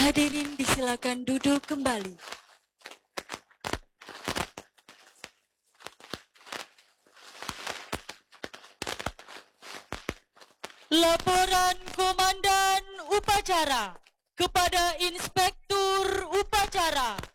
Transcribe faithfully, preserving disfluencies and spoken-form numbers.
Hadirin disilakan duduk kembali. Laporan Komandan Upacara kepada Inspektur Upacara.